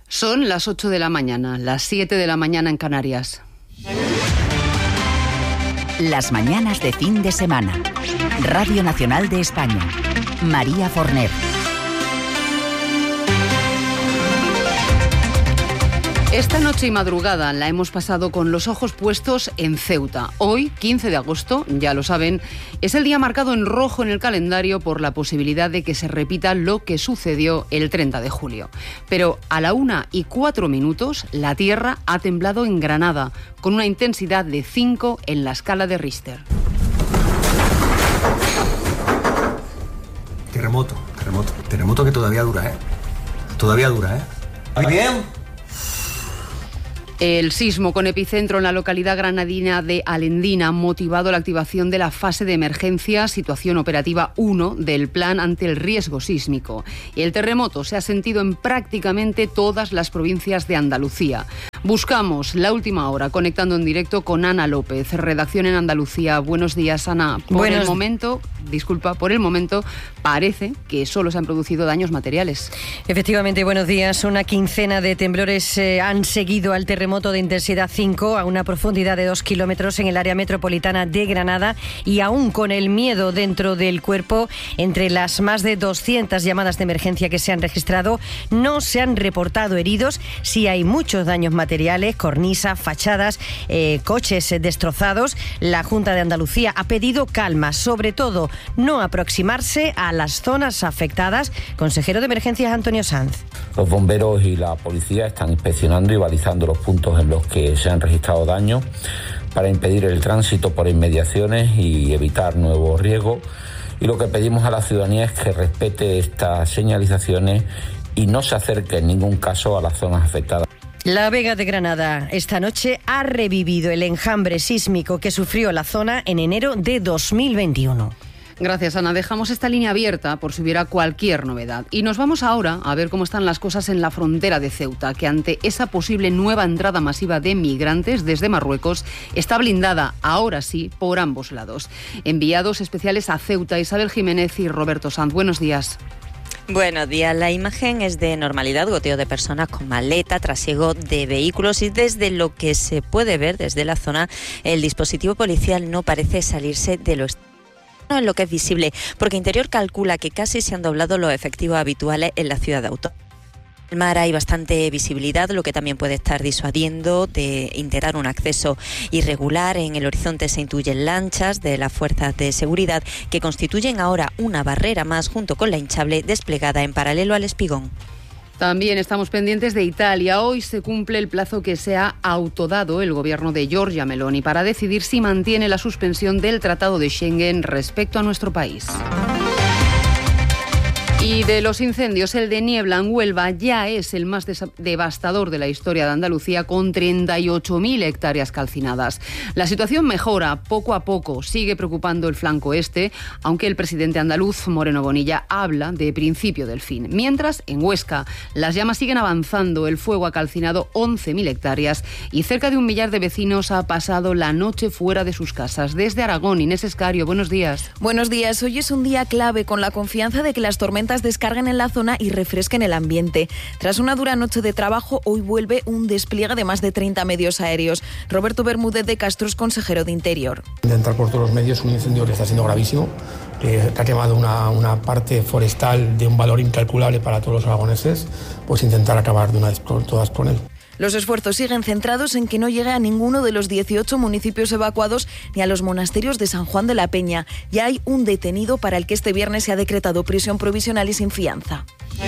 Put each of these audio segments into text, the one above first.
Son las 8 de la mañana, las 7 de la mañana en Canarias. Las mañanas de fin de semana. Radio Nacional de España. María Forner. Esta noche y madrugada la hemos pasado con los ojos puestos en Ceuta. Hoy, 15 de agosto, ya lo saben, es el día marcado en rojo en el calendario por la posibilidad de que se repita lo que sucedió el 30 de julio. Pero a la 1:04, la tierra ha temblado en Granada, con una intensidad de 5 en la escala de Richter. Terremoto que todavía dura, ¿Va bien? El sismo con epicentro en la localidad granadina de Alendina ha motivado la activación de la fase de emergencia, situación operativa 1 del plan ante el riesgo sísmico. El terremoto se ha sentido en prácticamente todas las provincias de Andalucía. Buscamos la última hora conectando en directo con Ana López, redacción en Andalucía. Buenos días, Ana. Por el momento parece que solo se han producido daños materiales. Efectivamente, buenos días. Una quincena de temblores han seguido al terremoto de intensidad 5 a una profundidad de 2 kilómetros en el área metropolitana de Granada, y aún con el miedo dentro del cuerpo, entre las más de 200 llamadas de emergencia que se han registrado, no se han reportado heridos. Sí hay muchos daños materiales, cornisas, fachadas, coches destrozados. La Junta de Andalucía ha pedido calma, sobre todo no aproximarse a las zonas afectadas. Consejero de Emergencias Antonio Sanz. Los bomberos y la policía están inspeccionando y balizando los puntos en los que se han registrado daños para impedir el tránsito por inmediaciones y evitar nuevos riesgos. Y lo que pedimos a la ciudadanía es que respete estas señalizaciones y no se acerque en ningún caso a las zonas afectadas. La Vega de Granada esta noche ha revivido el enjambre sísmico que sufrió la zona en enero de 2021. Gracias, Ana. Dejamos esta línea abierta por si hubiera cualquier novedad. Y nos vamos ahora a ver cómo están las cosas en la frontera de Ceuta, que ante esa posible nueva entrada masiva de migrantes desde Marruecos está blindada, ahora sí, por ambos lados. Enviados especiales a Ceuta, Isabel Jiménez y Roberto Sanz. Buenos días. Buenos días. La imagen es de normalidad, goteo de personas con maleta, trasiego de vehículos, y desde lo que se puede ver desde la zona, el dispositivo policial no parece salirse de lo en lo que es visible, porque Interior calcula que casi se han doblado los efectivos habituales en la ciudad autónoma. En el mar hay bastante visibilidad, lo que también puede estar disuadiendo de intentar un acceso irregular. En el horizonte se intuyen lanchas de las fuerzas de seguridad que constituyen ahora una barrera más junto con la hinchable desplegada en paralelo al espigón. También estamos pendientes de Italia. Hoy se cumple el plazo que se ha autodado el gobierno de Giorgia Meloni para decidir si mantiene la suspensión del Tratado de Schengen respecto a nuestro país. Y de los incendios, el de Niebla en Huelva ya es el más devastador de la historia de Andalucía, con 38.000 hectáreas calcinadas. La situación mejora poco a poco, sigue preocupando el flanco este, aunque el presidente andaluz, Moreno Bonilla, habla de principio del fin. Mientras, en Huesca, las llamas siguen avanzando, el fuego ha calcinado 11.000 hectáreas y cerca de 1 millar de vecinos ha pasado la noche fuera de sus casas. Desde Aragón, Inés Escario, buenos días. Buenos días. Hoy es un día clave, con la confianza de que las tormentas descarguen en la zona y refresquen el ambiente. Tras una dura noche de trabajo, hoy vuelve un despliegue de más de 30 medios aéreos. Roberto Bermúdez de Castro es consejero de Interior. Intentar por todos los medios un incendio que está siendo gravísimo, que ha quemado una parte forestal de un valor incalculable para todos los aragoneses, pues intentar acabar de una vez por todas con él. Los esfuerzos siguen centrados en que no llegue a ninguno de los 18 municipios evacuados ni a los monasterios de San Juan de la Peña. Ya hay un detenido para el que este viernes se ha decretado prisión provisional y sin fianza.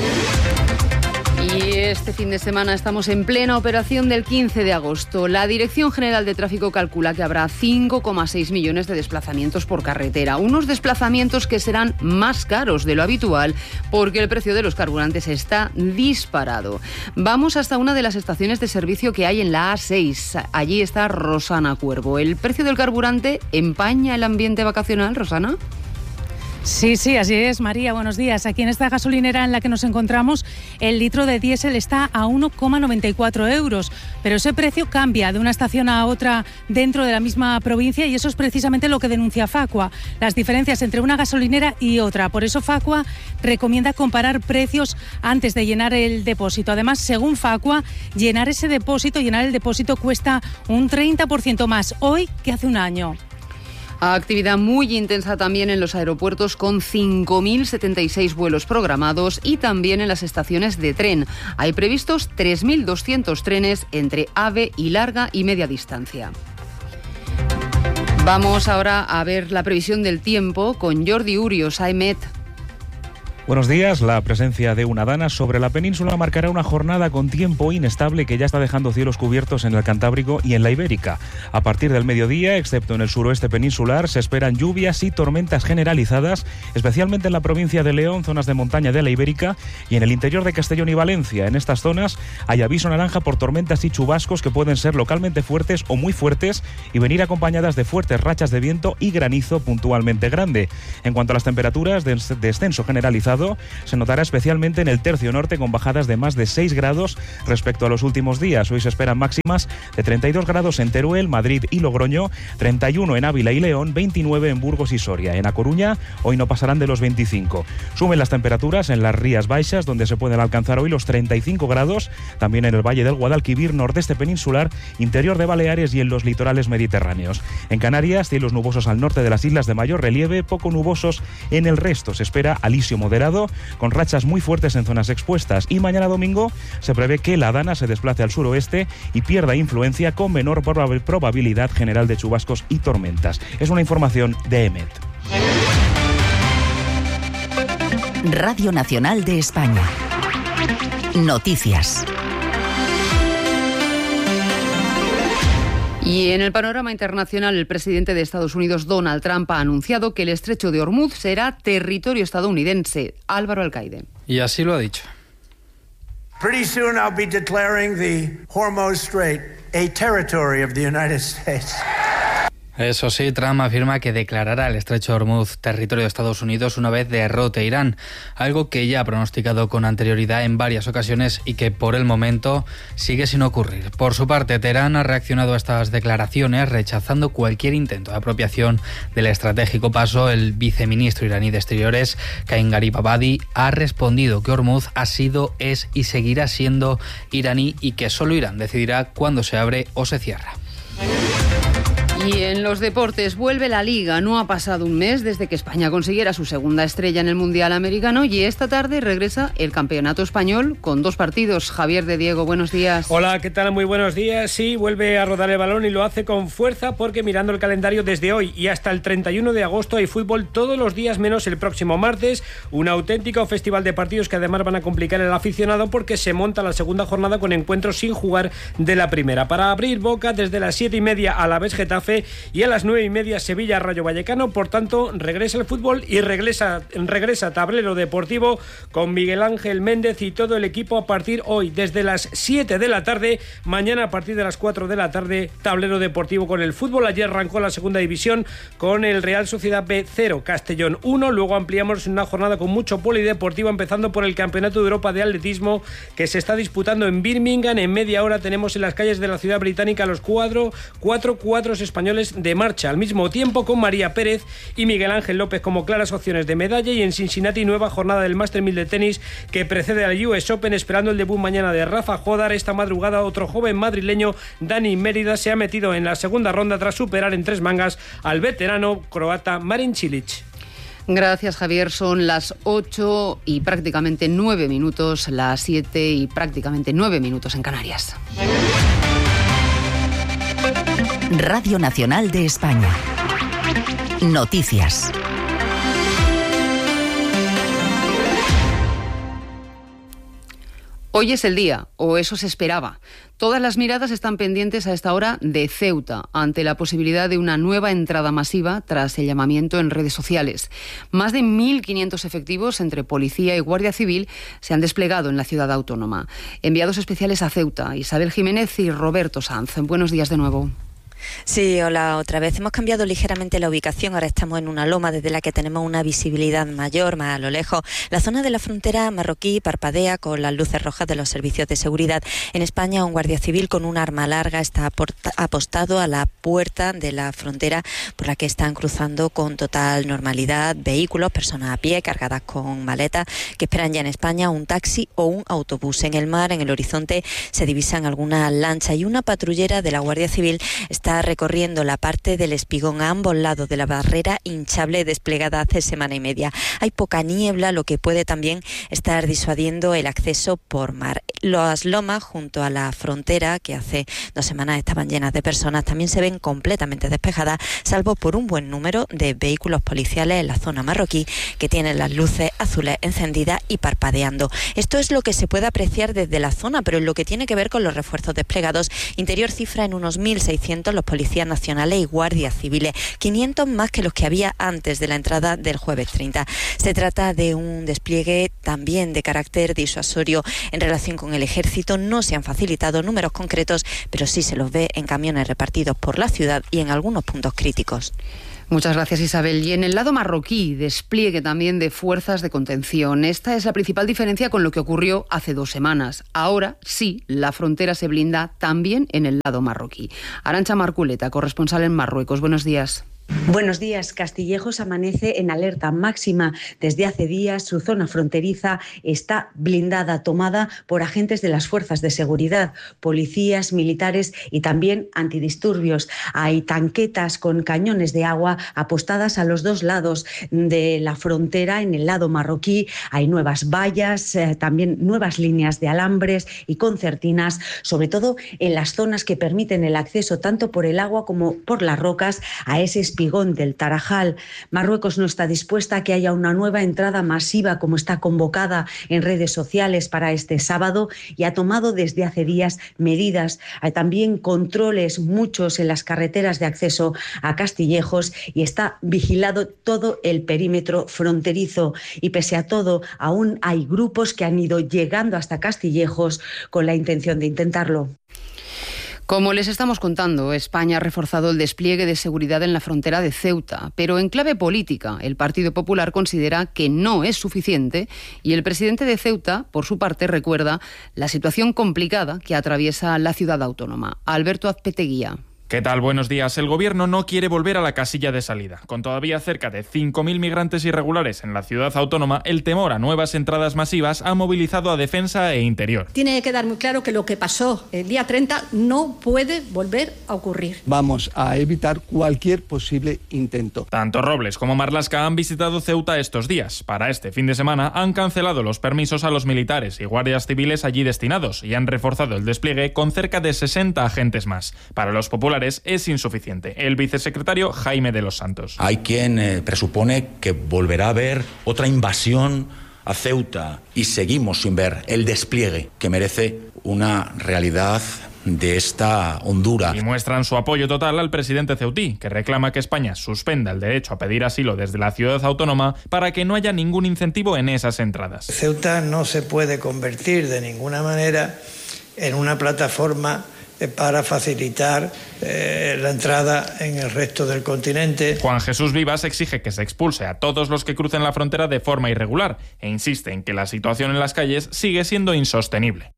Y este fin de semana estamos en plena operación del 15 de agosto. La Dirección General de Tráfico calcula que habrá 5,6 millones de desplazamientos por carretera. Unos desplazamientos que serán más caros de lo habitual porque el precio de los carburantes está disparado. Vamos hasta una de las estaciones de servicio que hay en la A6. Allí está Rosana Cuervo. ¿El precio del carburante empaña el ambiente vacacional, Rosana? Sí, así es, María, buenos días. Aquí en esta gasolinera en la que nos encontramos, el litro de diésel está a 1,94 euros, pero ese precio cambia de una estación a otra dentro de la misma provincia y eso es precisamente lo que denuncia Facua, las diferencias entre una gasolinera y otra. Por eso Facua recomienda comparar precios antes de llenar el depósito. Además, según Facua, llenar el depósito cuesta un 30% más hoy que hace un año. Actividad muy intensa también en los aeropuertos con 5.076 vuelos programados y también en las estaciones de tren. Hay previstos 3.200 trenes entre AVE y larga y media distancia. Vamos ahora a ver la previsión del tiempo con Jordi Urios, AEMET. Buenos días. La presencia de una dana sobre la península marcará una jornada con tiempo inestable que ya está dejando cielos cubiertos en el Cantábrico y en la Ibérica. A partir del mediodía, excepto en el suroeste peninsular, se esperan lluvias y tormentas generalizadas, especialmente en la provincia de León, zonas de montaña de la Ibérica y en el interior de Castellón y Valencia. En estas zonas hay aviso naranja por tormentas y chubascos que pueden ser localmente fuertes o muy fuertes y venir acompañadas de fuertes rachas de viento y granizo puntualmente grande. En cuanto a las temperaturas, descenso generalizado se notará especialmente en el tercio norte con bajadas de más de 6 grados respecto a los últimos días. Hoy se esperan máximas de 32 grados en Teruel, Madrid y Logroño, 31 en Ávila y León, 29 en Burgos y Soria. En A Coruña hoy no pasarán de los 25. Suben las temperaturas en las Rías Baixas, donde se pueden alcanzar hoy los 35 grados, también en el Valle del Guadalquivir, nordeste peninsular, interior de Baleares y en los litorales mediterráneos. En Canarias, cielos nubosos al norte de las islas de mayor relieve, poco nubosos en el resto. Se espera alisio moderado, con rachas muy fuertes en zonas expuestas, y mañana domingo se prevé que la dana se desplace al suroeste y pierda influencia con menor probabilidad general de chubascos y tormentas. Es una información de EMET. Radio Nacional de España. Noticias. Y en el panorama internacional, el presidente de Estados Unidos, Donald Trump, ha anunciado que el estrecho de Hormuz será territorio estadounidense. Álvaro Alcaide. Y así lo ha dicho. Pretty soon I'll be declaring the Hormuz Strait a territory of the United States. Eso sí, Trump afirma que declarará el estrecho de Hormuz territorio de Estados Unidos una vez derrote Irán, algo que ya ha pronosticado con anterioridad en varias ocasiones y que por el momento sigue sin ocurrir. Por su parte, Teherán ha reaccionado a estas declaraciones rechazando cualquier intento de apropiación del estratégico paso. El viceministro iraní de Exteriores, Qaim Garib Abadi, ha respondido que Hormuz ha sido, es y seguirá siendo iraní y que solo Irán decidirá cuándo se abre o se cierra. Y en los deportes vuelve la Liga. No ha pasado un mes desde que España consiguiera su segunda estrella en el Mundial Americano y esta tarde regresa el Campeonato Español con 2 partidos. Javier de Diego, buenos días. Hola, ¿qué tal? Muy buenos días. Sí, vuelve a rodar el balón y lo hace con fuerza porque mirando el calendario desde hoy y hasta el 31 de agosto hay fútbol todos los días menos el próximo martes. Un auténtico festival de partidos que además van a complicar al aficionado porque se monta la segunda jornada con encuentros sin jugar de la primera. Para abrir boca desde las 7:30 Alavés Getafe y a las 9:30 Sevilla Rayo Vallecano. Por tanto, regresa el fútbol y regresa Tablero Deportivo con Miguel Ángel Méndez y todo el equipo a partir hoy desde las 7 de la tarde. Mañana a partir de las 4 de la tarde Tablero Deportivo con el fútbol. Ayer arrancó la segunda división con el Real Sociedad B 0, Castellón 1. Luego ampliamos una jornada con mucho polideportivo, empezando por el Campeonato de Europa de Atletismo que se está disputando en Birmingham. En media hora tenemos en las calles de la ciudad británica los cuatro cuadros españoles de marcha al mismo tiempo, con María Pérez y Miguel Ángel López como claras opciones de medalla. Y en Cincinnati, nueva jornada del Master 1000 de tenis que precede al US Open, esperando el debut mañana de Rafa Jodar. Esta madrugada otro joven madrileño, Dani Mérida, se ha metido en la segunda ronda tras superar en 3 mangas al veterano croata Marin Cilic. Gracias, Javier. Son las 8 y prácticamente 9 minutos, las 7 y prácticamente 9 minutos en Canarias. Radio Nacional de España. Noticias. Hoy es el día, o eso se esperaba. Todas las miradas están pendientes a esta hora de Ceuta, ante la posibilidad de una nueva entrada masiva tras el llamamiento en redes sociales. Más de 1.500 efectivos entre policía y guardia civil se han desplegado en la ciudad autónoma. Enviados especiales a Ceuta, Isabel Jiménez y Roberto Sanz. Buenos días de nuevo. Sí, hola, otra vez. Hemos cambiado ligeramente la ubicación. Ahora estamos en una loma desde la que tenemos una visibilidad mayor, más a lo lejos. La zona de la frontera marroquí parpadea con las luces rojas de los servicios de seguridad. En España, un guardia civil con un arma larga está apostado a la puerta de la frontera por la que están cruzando con total normalidad vehículos, personas a pie cargadas con maletas que esperan ya en España un taxi o un autobús. En el mar, en el horizonte, se divisan algunas lanchas y una patrullera de la Guardia Civil está recorriendo la parte del Espigón a ambos lados de la barrera hinchable desplegada hace semana y media. Hay poca niebla, lo que puede también estar disuadiendo el acceso por mar. Las lomas junto a la frontera, que hace 2 semanas estaban llenas de personas, también se ven completamente despejadas, salvo por un buen número de vehículos policiales en la zona marroquí que tienen las luces azules encendidas y parpadeando. Esto es lo que se puede apreciar desde la zona, pero en lo que tiene que ver con los refuerzos desplegados, Interior cifra en unos 1.600 los policías nacionales y guardias civiles, 500 más que los que había antes de la entrada del jueves 30. Se trata de un despliegue también de carácter disuasorio. En relación con el ejército no se han facilitado números concretos, pero sí se los ve en camiones repartidos por la ciudad y en algunos puntos críticos. Muchas gracias, Isabel. Y en el lado marroquí, despliegue también de fuerzas de contención. Esta es la principal diferencia con lo que ocurrió hace 2 semanas. Ahora sí, la frontera se blinda también en el lado marroquí. Arantxa Marculeta, corresponsal en Marruecos. Buenos días. Buenos días. Castillejos amanece en alerta máxima. Desde hace días su zona fronteriza está blindada, tomada por agentes de las fuerzas de seguridad, policías, militares y también antidisturbios. Hay tanquetas con cañones de agua apostadas a los 2 lados de la frontera. En el lado marroquí hay nuevas vallas, también nuevas líneas de alambres y concertinas, sobre todo en las zonas que permiten el acceso tanto por el agua como por las rocas a ese espigón del Tarajal. Marruecos no está dispuesta a que haya una nueva entrada masiva como está convocada en redes sociales para este sábado y ha tomado desde hace días medidas. Hay también controles, muchos en las carreteras de acceso a Castillejos y está vigilado todo el perímetro fronterizo. Y pese a todo, aún hay grupos que han ido llegando hasta Castillejos con la intención de intentarlo. Como les estamos contando, España ha reforzado el despliegue de seguridad en la frontera de Ceuta, pero en clave política, el Partido Popular considera que no es suficiente y el presidente de Ceuta, por su parte, recuerda la situación complicada que atraviesa la ciudad autónoma. Alberto Azpeteguía. ¿Qué tal? Buenos días. El gobierno no quiere volver a la casilla de salida. Con todavía cerca de 5.000 migrantes irregulares en la ciudad autónoma, el temor a nuevas entradas masivas ha movilizado a Defensa e Interior. Tiene que quedar muy claro que lo que pasó el día 30 no puede volver a ocurrir. Vamos a evitar cualquier posible intento. Tanto Robles como Marlaska han visitado Ceuta estos días. Para este fin de semana han cancelado los permisos a los militares y guardias civiles allí destinados y han reforzado el despliegue con cerca de 60 agentes más. Para los populares es insuficiente. El vicesecretario Jaime de los Santos. Hay quien presupone que volverá a haber otra invasión a Ceuta y seguimos sin ver el despliegue que merece una realidad de esta hondura. Y muestran su apoyo total al presidente ceutí, que reclama que España suspenda el derecho a pedir asilo desde la ciudad autónoma para que no haya ningún incentivo en esas entradas. Ceuta no se puede convertir de ninguna manera en una plataforma para facilitar la entrada en el resto del continente. Juan Jesús Vivas exige que se expulse a todos los que crucen la frontera de forma irregular e insiste en que la situación en las calles sigue siendo insostenible.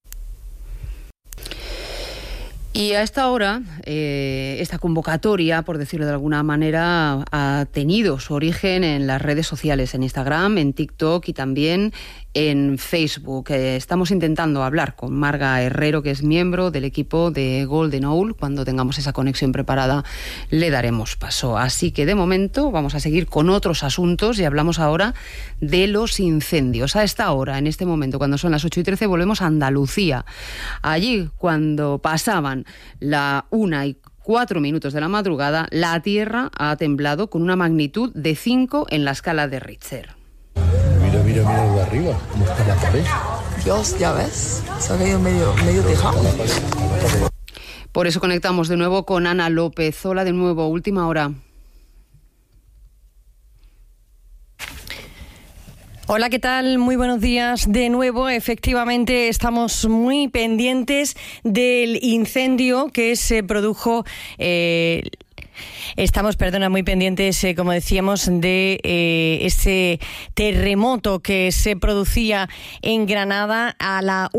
Y a esta hora, esta convocatoria, por decirlo de alguna manera, ha tenido su origen en las redes sociales, en Instagram, en TikTok y también en Facebook. Estamos intentando hablar con Marga Herrero, que es miembro del equipo de Golden Owl. Cuando tengamos esa conexión preparada, le daremos paso. Así que, de momento, vamos a seguir con otros asuntos y hablamos ahora de los incendios. A esta hora, en este momento, cuando son las 8:13, volvemos a Andalucía. Allí, cuando pasaban la 1:04 de la madrugada, la tierra ha temblado con una magnitud de 5 en la escala de Richter. Mira de arriba, cómo está la pared. Dios, ya ves, se ha caído medio tejado. Por eso conectamos de nuevo con Ana López. Hola de nuevo, última hora. Hola, ¿qué tal? Muy buenos días de nuevo. Efectivamente, estamos muy pendientes del incendio que se produjo. Estamos, muy pendientes, como decíamos, de ese terremoto que se producía en Granada a la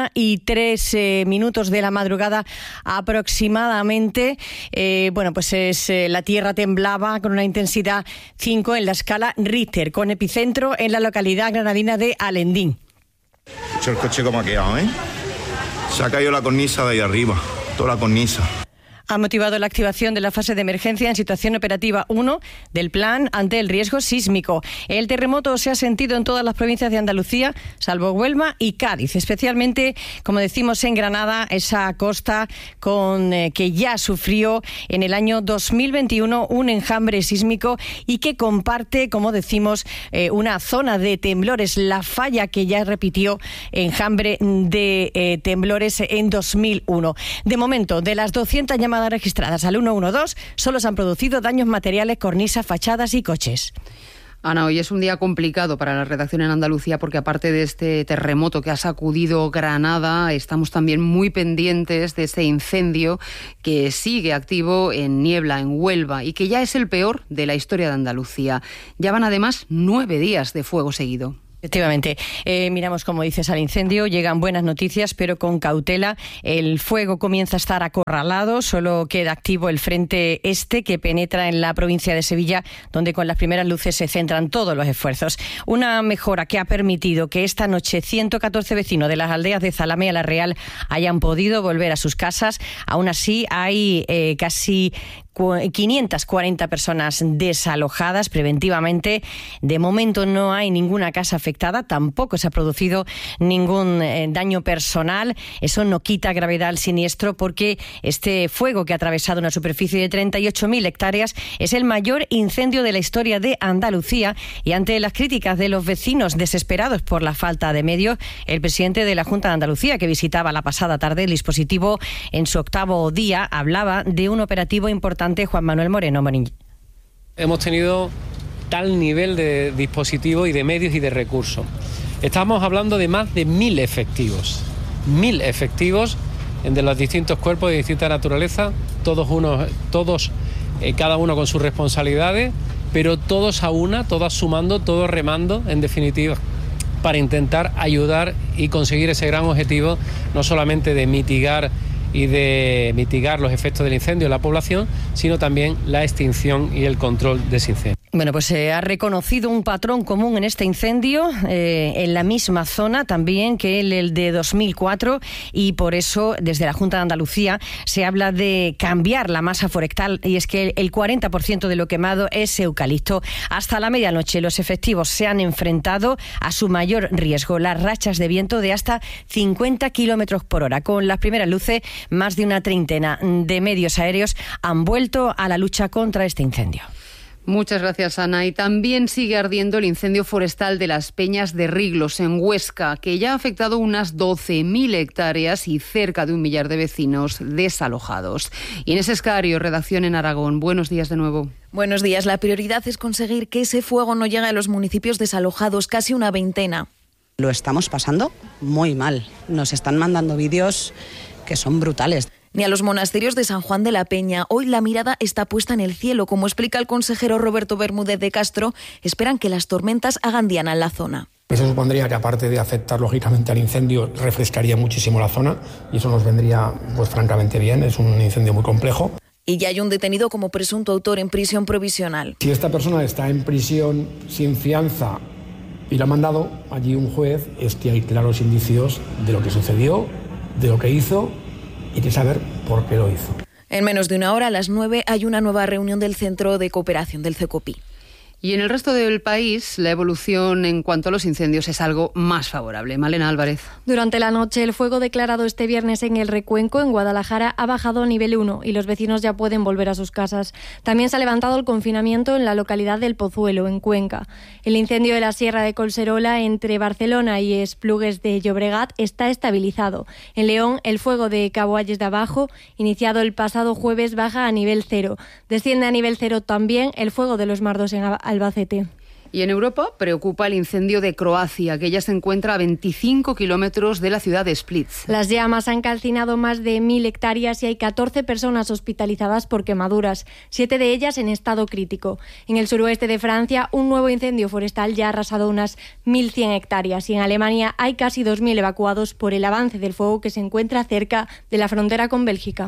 1:03 de la madrugada aproximadamente. La tierra temblaba con una intensidad 5 en la escala Richter, con epicentro en la localidad granadina de Alendín. Escucha el coche como ha quedado, ¿eh? Se ha caído la cornisa de ahí arriba, toda la cornisa. Ha motivado la activación de la fase de emergencia en situación operativa 1 del plan ante el riesgo sísmico. El terremoto se ha sentido en todas las provincias de Andalucía, salvo Huelva y Cádiz, especialmente, como decimos, en Granada, esa costa que ya sufrió en el año 2021 un enjambre sísmico y que comparte, como decimos, una zona de temblores, La Falla, que ya repitió enjambre de temblores en 2001. De momento, de las 200 llamadas registradas al 112, solo se han producido daños materiales, cornisas, fachadas y coches. Ana, hoy es un día complicado para la redacción en Andalucía porque aparte de este terremoto que ha sacudido Granada, estamos también muy pendientes de ese incendio que sigue activo en Niebla, en Huelva, y que ya es el peor de la historia de Andalucía. Ya van además 9 días de fuego seguido. Efectivamente. Miramos, como dices, al incendio. Llegan buenas noticias, pero con cautela. El fuego comienza a estar acorralado. Solo queda activo el frente este, que penetra en la provincia de Sevilla, donde con las primeras luces se centran todos los esfuerzos. Una mejora que ha permitido que esta noche 114 vecinos de las aldeas de Zalamea La Real hayan podido volver a sus casas. Aún así, hay casi 540 personas desalojadas preventivamente. De momento no hay ninguna casa afectada, tampoco se ha producido ningún daño personal. Eso no quita gravedad al siniestro, porque este fuego que ha atravesado una superficie de 38.000 hectáreas es el mayor incendio de la historia de Andalucía, y ante las críticas de los vecinos desesperados por la falta de medios, el presidente de la Junta de Andalucía, que visitaba la pasada tarde el dispositivo en su 8º día, hablaba de un operativo importante. Juan Manuel Moreno Moriño. Hemos tenido tal nivel de dispositivos y de medios y de recursos. Estamos hablando de más de 1.000 efectivos. 1.000 efectivos de los distintos cuerpos de distinta naturaleza, cada uno con sus responsabilidades, pero todos a una, todos sumando, todos remando, en definitiva, para intentar ayudar y conseguir ese gran objetivo, no solamente de mitigar los efectos del incendio en la población, sino también la extinción y el control de ese incendio. Bueno, pues se ha reconocido un patrón común en este incendio, en la misma zona también que el de 2004, y por eso desde la Junta de Andalucía se habla de cambiar la masa forestal, y es que el 40% de lo quemado es eucalipto. Hasta la medianoche los efectivos se han enfrentado a su mayor riesgo, las rachas de viento de hasta 50 kilómetros por hora. Con las primeras luces, más de una treintena de medios aéreos han vuelto a la lucha contra este incendio. Muchas gracias, Ana. Y también sigue ardiendo el incendio forestal de las Peñas de Riglos, en Huesca, que ya ha afectado unas 12.000 hectáreas y cerca de 1 millar de vecinos desalojados. Inés Escario, redacción en Aragón. Buenos días de nuevo. Buenos días. La prioridad es conseguir que ese fuego no llegue a los municipios desalojados, casi una veintena. Lo estamos pasando muy mal. Nos están mandando vídeos que son brutales. Ni a los monasterios de San Juan de la Peña. Hoy la mirada está puesta en el cielo. Como explica el consejero Roberto Bermúdez de Castro, esperan que las tormentas hagan diana en la zona. Eso supondría que, aparte de afectar lógicamente al incendio, refrescaría muchísimo la zona, y eso nos vendría francamente bien. Es un incendio muy complejo. Y ya hay un detenido como presunto autor en prisión provisional. Si esta persona está en prisión sin fianza y lo ha mandado allí un juez, es que hay claros indicios de lo que sucedió, de lo que hizo, y de saber por qué lo hizo. En menos de una hora, a las 9, hay una nueva reunión del Centro de Cooperación del CECOPI. Y en el resto del país, la evolución en cuanto a los incendios es algo más favorable. Malena Álvarez. Durante la noche, el fuego declarado este viernes en El Recuenco, en Guadalajara, ha bajado a nivel 1 y los vecinos ya pueden volver a sus casas. También se ha levantado el confinamiento en la localidad del Pozuelo, en Cuenca. El incendio de la Sierra de Collserola, entre Barcelona y Esplugues de Llobregat, está estabilizado. En León, el fuego de Cabo Ayes de Abajo, iniciado el pasado jueves, baja a nivel 0. Desciende a nivel 0 también el fuego de los Mardos en Albacete. Y en Europa preocupa el incendio de Croacia, que ya se encuentra a 25 kilómetros de la ciudad de Split. Las llamas han calcinado más de 1.000 hectáreas y hay 14 personas hospitalizadas por quemaduras, 7 de ellas en estado crítico. En el suroeste de Francia, un nuevo incendio forestal ya ha arrasado unas 1.100 hectáreas y en Alemania hay casi 2.000 evacuados por el avance del fuego que se encuentra cerca de la frontera con Bélgica.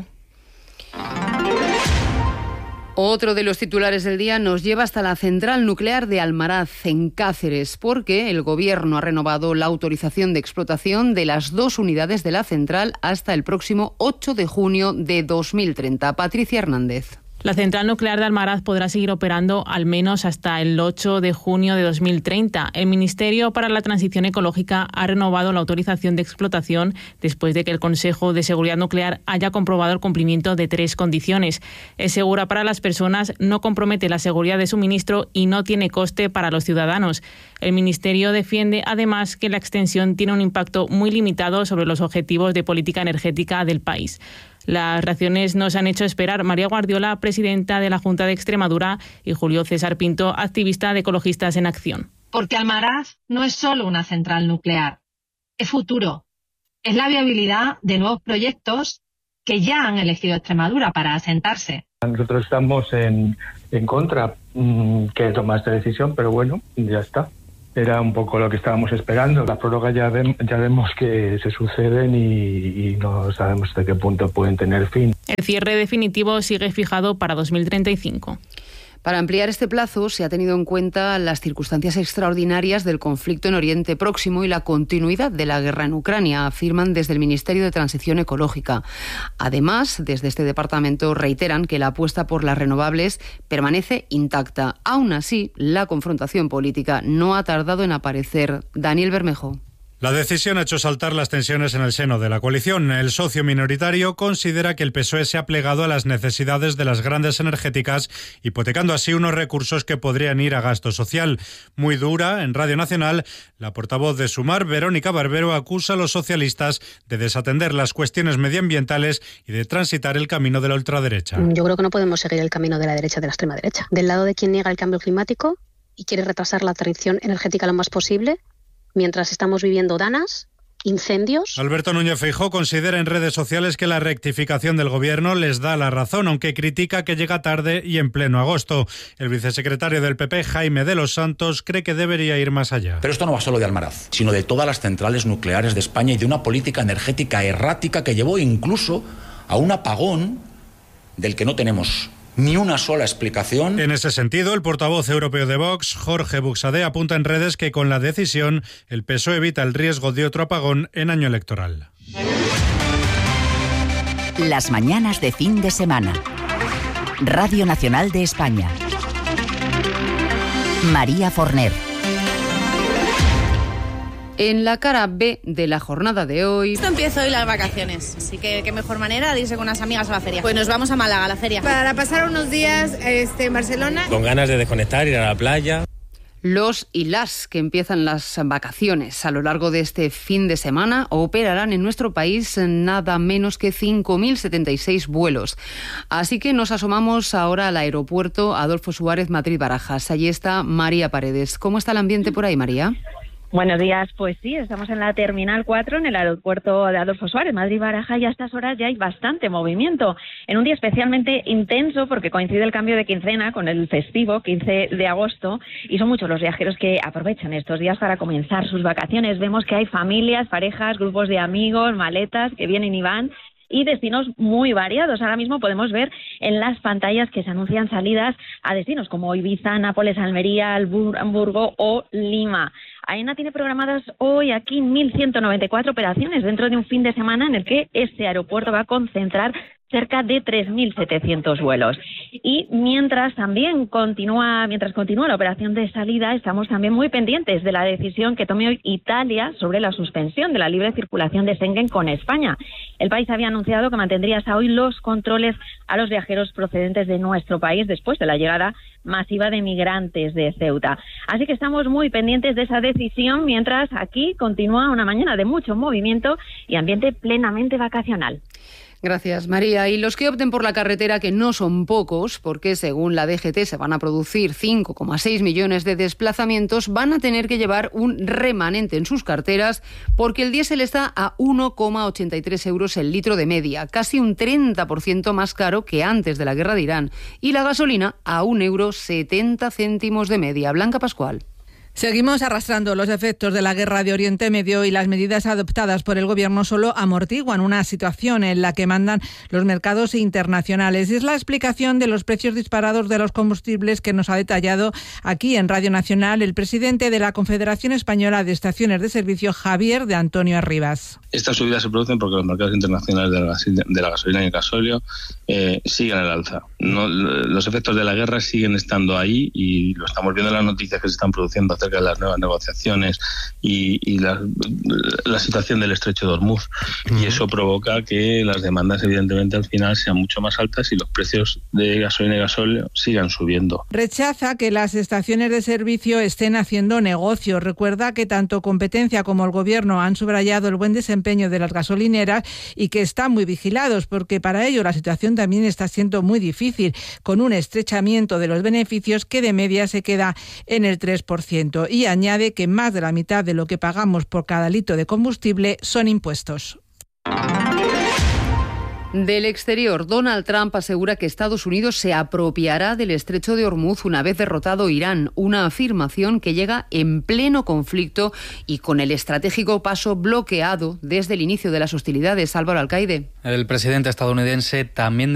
Otro de los titulares del día nos lleva hasta la central nuclear de Almaraz, en Cáceres, porque el Gobierno ha renovado la autorización de explotación de las 2 unidades de la central hasta el próximo 8 de junio de 2030. Patricia Hernández. La central nuclear de Almaraz podrá seguir operando al menos hasta el 8 de junio de 2030. El Ministerio para la Transición Ecológica ha renovado la autorización de explotación después de que el Consejo de Seguridad Nuclear haya comprobado el cumplimiento de 3 condiciones. Es segura para las personas, no compromete la seguridad de suministro y no tiene coste para los ciudadanos. El Ministerio defiende además que la extensión tiene un impacto muy limitado sobre los objetivos de política energética del país. Las reacciones no se han hecho esperar. María Guardiola, presidenta de la Junta de Extremadura, y Julio César Pinto, activista de Ecologistas en Acción. Porque Almaraz no es solo una central nuclear, es futuro. Es la viabilidad de nuevos proyectos que ya han elegido Extremadura para asentarse. Nosotros estamos en contra que toma esta decisión, pero bueno, ya está. Era un poco lo que estábamos esperando. Las prórrogas ya vemos que se suceden y no sabemos hasta qué punto pueden tener fin. El cierre definitivo sigue fijado para 2035. Para ampliar este plazo se ha tenido en cuenta las circunstancias extraordinarias del conflicto en Oriente Próximo y la continuidad de la guerra en Ucrania, afirman desde el Ministerio de Transición Ecológica. Además, desde este departamento reiteran que la apuesta por las renovables permanece intacta. Aún así, la confrontación política no ha tardado en aparecer. Daniel Bermejo. La decisión ha hecho saltar las tensiones en el seno de la coalición. El socio minoritario considera que el PSOE se ha plegado a las necesidades de las grandes energéticas, hipotecando así unos recursos que podrían ir a gasto social. Muy dura, en Radio Nacional, la portavoz de Sumar, Verónica Barbero, acusa a los socialistas de desatender las cuestiones medioambientales y de transitar el camino de la ultraderecha. Yo creo que no podemos seguir el camino de la derecha, de la extrema derecha. Del lado de quien niega el cambio climático y quiere retrasar la transición energética lo más posible, mientras estamos viviendo danas, incendios. Alberto Núñez Feijóo considera en redes sociales que la rectificación del Gobierno les da la razón, aunque critica que llega tarde y en pleno agosto. El vicesecretario del PP, Jaime de los Santos, cree que debería ir más allá. Pero esto no va solo de Almaraz, sino de todas las centrales nucleares de España y de una política energética errática que llevó incluso a un apagón del que no tenemos ni una sola explicación. En ese sentido, el portavoz europeo de Vox, Jorge Buxadé, apunta en redes que con la decisión el PSOE evita el riesgo de otro apagón en año electoral. Las mañanas de fin de semana. Radio Nacional de España. María Forner. En la cara B de la jornada de hoy... Esto empieza hoy las vacaciones, así que qué mejor manera de irse con unas amigas a la feria. Pues nos vamos a Málaga, a la feria. Para pasar unos días en Barcelona. Con ganas de desconectar, ir a la playa. Los y las que empiezan las vacaciones a lo largo de este fin de semana operarán en nuestro país nada menos que 5.076 vuelos. Así que nos asomamos ahora al aeropuerto Adolfo Suárez Madrid-Barajas. Allí está María Paredes. ¿Cómo está el ambiente por ahí, María? Buenos días, pues sí, estamos en la Terminal 4, en el aeropuerto de Adolfo Suárez, Madrid-Barajas, y a estas horas ya hay bastante movimiento. En un día especialmente intenso, porque coincide el cambio de quincena con el festivo, 15 de agosto, y son muchos los viajeros que aprovechan estos días para comenzar sus vacaciones. Vemos que hay familias, parejas, grupos de amigos, maletas que vienen y van, y destinos muy variados. Ahora mismo podemos ver en las pantallas que se anuncian salidas a destinos como Ibiza, Nápoles, Almería, Hamburgo o Lima. AENA tiene programadas hoy aquí 1.194 operaciones dentro de un fin de semana en el que este aeropuerto va a concentrar cerca de 3.700 vuelos. Y mientras continúa la operación de salida, estamos también muy pendientes de la decisión que tome hoy Italia sobre la suspensión de la libre circulación de Schengen con España. El país había anunciado que mantendría hasta hoy los controles a los viajeros procedentes de nuestro país después de la llegada masiva de migrantes de Ceuta. Así que estamos muy pendientes de esa decisión, mientras aquí continúa una mañana de mucho movimiento y ambiente plenamente vacacional. Gracias, María. Y los que opten por la carretera, que no son pocos, porque según la DGT se van a producir 5,6 millones de desplazamientos, van a tener que llevar un remanente en sus carteras porque el diésel está a 1,83 euros el litro de media, casi un 30% más caro que antes de la guerra de Irán, y la gasolina a 1,70 € de media. Blanca Pascual. Seguimos arrastrando los efectos de la guerra de Oriente Medio y las medidas adoptadas por el Gobierno solo amortiguan una situación en la que mandan los mercados internacionales. Es la explicación de los precios disparados de los combustibles que nos ha detallado aquí en Radio Nacional el presidente de la Confederación Española de Estaciones de Servicio, Javier de Antonio Arribas. Estas subidas se producen porque los mercados internacionales de la gasolina y el gasóleo siguen al alza. Los efectos de la guerra siguen estando ahí y lo estamos viendo en las noticias que se están produciendo acerca de las nuevas negociaciones y la situación del estrecho de Hormuz. Y eso provoca que las demandas, evidentemente, al final sean mucho más altas y los precios de gasolina y gasóleo sigan subiendo. Rechaza que las estaciones de servicio estén haciendo negocio. Recuerda que tanto competencia como el Gobierno han subrayado el buen desempeño de las gasolineras y que están muy vigilados, porque para ello la situación también está siendo muy difícil, con un estrechamiento de los beneficios que de media se queda en el 3%. Y añade que más de la mitad de lo que pagamos por cada litro de combustible son impuestos. Del exterior, Donald Trump asegura que Estados Unidos se apropiará del estrecho de Hormuz una vez derrotado Irán, una afirmación que llega en pleno conflicto y con el estratégico paso bloqueado desde el inicio de las hostilidades. Álvaro Alcaide. El presidente estadounidense también